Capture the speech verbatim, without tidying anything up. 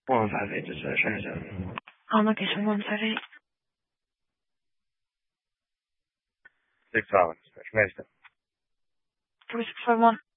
one five eight to seven. On location one five eight. Six hours. Four six five one.